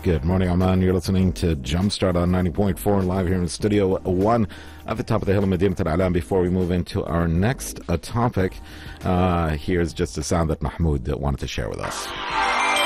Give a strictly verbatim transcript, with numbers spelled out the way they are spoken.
Good morning, Oman. You're listening to Jumpstart on ninety point four live here in Studio One at the top of the hill in Medinat Al Alam. Before we move into our next uh, topic, uh, here's just a sound that Mahmoud wanted to share with us.